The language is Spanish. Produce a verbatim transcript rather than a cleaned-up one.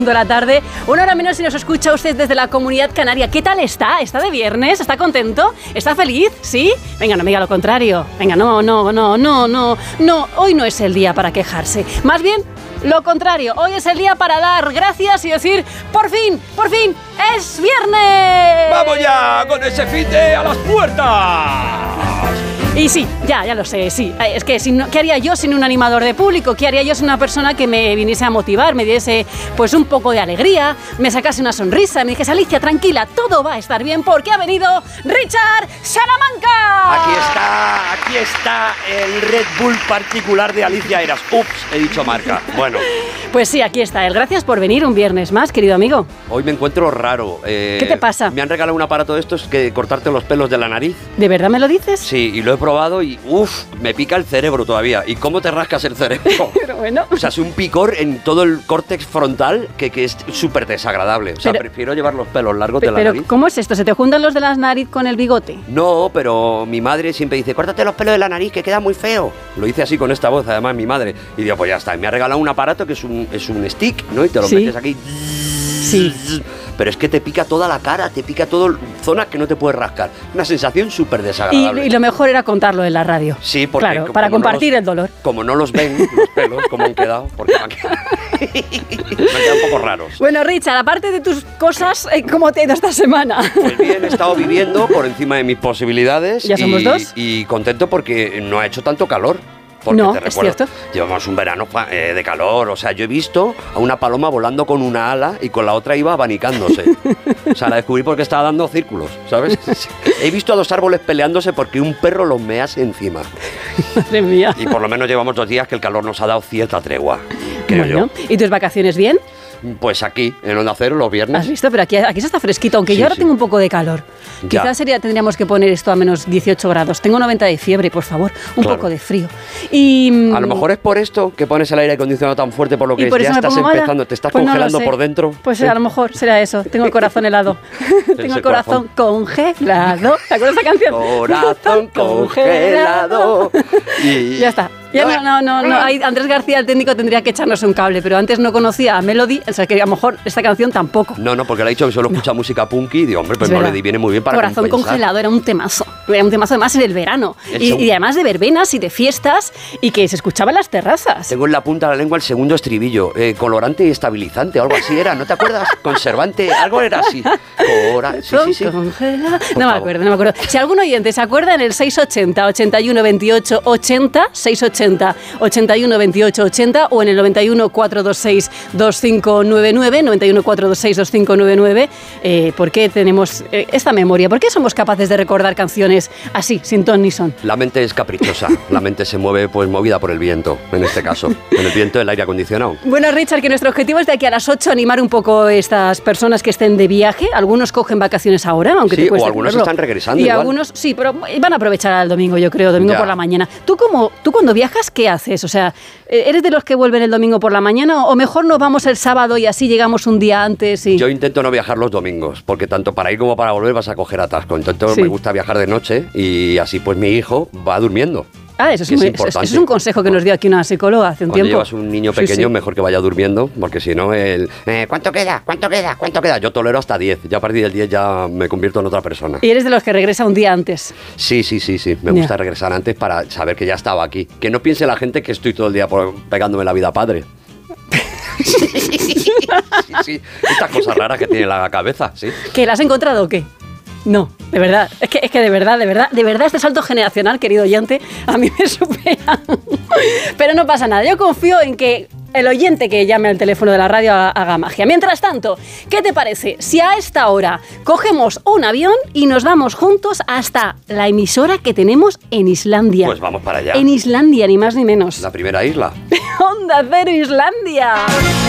de la tarde, una hora menos si nos escucha usted desde la Comunidad Canaria. ¿Qué tal está? ¿Está de viernes? ¿Está contento? ¿Está feliz? ¿Sí? Venga, no me diga lo contrario. Venga, no, no, no, no, no, no. Hoy no es el día para quejarse. Más bien, lo contrario. Hoy es el día para dar gracias y decir, por fin, por fin, es viernes. ¡Vamos ya con ese fin de a las puertas! Y sí, ya, ya lo sé, sí. Es que, si no, ¿qué haría yo sin un animador de público? ¿Qué haría yo sin una persona que me viniese a motivar, me diese pues un poco de alegría, me sacase una sonrisa, me dijese, Alicia, tranquila, todo va a estar bien porque ha venido Richard Salamanca. Aquí está, aquí está el Red Bull particular de Alicia Heras. Ups, he dicho marca. Bueno. Pues sí, aquí está él. Gracias por venir un viernes más, querido amigo. Hoy me encuentro raro. Eh, ¿Qué te pasa? Me han regalado un aparato de estos que cortarte los pelos de la nariz. ¿De verdad me lo dices? Sí, y lo he probado y uff, me pica el cerebro todavía. ¿Y cómo te rascas el cerebro? Pero bueno. O sea, es un picor en todo el córtex frontal que, que es súper desagradable. O sea, pero, prefiero llevar los pelos largos de la pero, nariz. ¿cómo es esto? ¿Se te juntan los de la nariz con el bigote? No, pero mi madre siempre dice, córtate los pelos de la nariz que queda muy feo. Lo hice así con esta voz, además, mi madre. Y digo, pues ya está. Y me ha regalado un aparato que es un, es un stick, ¿no? Y te lo ¿Sí? metes aquí. Sí. Pero es que te pica toda la cara, te pica todo, zonas que no te puedes rascar. Una sensación súper desagradable. Y, y lo mejor era contarlo en la radio. Sí, porque... Claro, para compartir no los, el dolor. Como no los ven, los pelos, como han quedado, porque me han quedado, me han quedado un poco raros. Bueno, Richard, aparte de tus cosas, ¿cómo te ha ido esta semana? Pues bien, he estado viviendo por encima de mis posibilidades. ¿Ya somos y, dos? Y contento porque no ha hecho tanto calor. Porque no, te es recuerdo, cierto. Llevamos un verano eh, de calor. O sea, yo he visto a una paloma volando con una ala y con la otra iba abanicándose. O sea, la descubrí porque estaba dando círculos, ¿sabes? He visto a dos árboles peleándose porque un perro los mease encima. Madre mía. Y por lo menos llevamos dos días que el calor nos ha dado cierta tregua, creo bueno, yo. ¿Y tus vacaciones bien? Pues aquí, en Onda Cero, los viernes. ¿Has visto? Pero aquí, aquí se está fresquito, aunque sí, yo ahora sí. tengo un poco de calor. Ya. Quizás sería, tendríamos que poner esto a menos dieciocho grados. Tengo noventa de fiebre, por favor. Un claro. poco de frío. Y a lo mejor es por esto que pones el aire acondicionado tan fuerte, por lo que ya estás empezando, mala? te estás pues congelando no por dentro. Pues ¿sí? a lo mejor será eso. Tengo el corazón helado. Tengo el corazón, corazón congelado. ¿Te acuerdas de esa canción? Corazón congelado. Y ya está. Ya no, no, no, no. Hay, Andrés García, el técnico, tendría que echarnos un cable, pero antes no conocía a Melody, o sea que a lo mejor esta canción tampoco. No, no, porque le ha dicho que solo escucha no. música punky y digo, hombre, pues Melody viene muy bien para Corazón compensar. Congelado era un temazo, era un temazo además en el verano, el y, y además de verbenas y de fiestas y que se escuchaba en las terrazas. Tengo en la punta de la lengua el segundo estribillo, eh, colorante y estabilizante, algo así era, ¿no te acuerdas? Conservante, algo era así. Cora... Sí, sí, sí. Congelado. No me acuerdo, no me acuerdo. Si algún oyente se acuerda, en el seis ochenta, ochenta y uno, veintiocho, ochenta, seis ochenta, ochenta y uno, veintiocho, ochenta o en el noventa y uno, cuatrocientos veintiséis, veinticinco noventa y nueve, noventa y uno, cuatrocientos veintiséis, veinticinco noventa y nueve. Eh, ¿Por qué tenemos eh, esta memoria? ¿Por qué somos capaces de recordar canciones así, sin ton ni son? La mente es caprichosa, la mente se mueve pues movida por el viento, en este caso, en el viento del aire acondicionado. Bueno, Richard, que nuestro objetivo es de aquí a las ocho animar un poco a estas personas que estén de viaje. Algunos cogen vacaciones ahora, aunque sí, te cueste o algunos verlo. están regresando Y igual. algunos, sí, pero van a aprovechar al domingo, yo creo, domingo ya. por la mañana. ¿Tú, cómo, ¿Tú cuando viajas, qué haces? O sea, ¿eres de los que vuelven el domingo por la mañana o mejor nos vamos el sábado y así llegamos un día antes? Y... Yo intento no viajar los domingos, porque tanto para ir como para volver vas a coger atasco. Entonces sí. me gusta viajar de noche y así pues mi hijo va durmiendo. Ah, eso es, muy, es, eso es un consejo que nos dio aquí una psicóloga hace un Cuando tiempo. Cuando llevas un niño pequeño, sí, sí. mejor que vaya durmiendo, porque si no, el eh, ¿cuánto queda? ¿Cuánto queda? ¿Cuánto queda? Yo tolero hasta diez, ya a partir del diez ya me convierto en otra persona. ¿Y eres de los que regresa un día antes? Sí, sí, sí, sí, me gusta yeah. regresar antes para saber que ya estaba aquí. Que no piense la gente que estoy todo el día por, pegándome la vida padre. sí, sí, estas cosas raras que tiene la cabeza, sí. ¿Que la has encontrado o qué? No, de verdad, es que, es que de verdad, de verdad, de verdad este salto generacional, querido oyente, a mí me supera. Pero no pasa nada, yo confío en que el oyente que llame al teléfono de la radio haga magia. Mientras tanto, ¿qué te parece si a esta hora cogemos un avión y nos vamos juntos hasta la emisora que tenemos en Islandia? Pues vamos para allá. En Islandia, ni más ni menos. La primera isla. Onda Cero Islandia.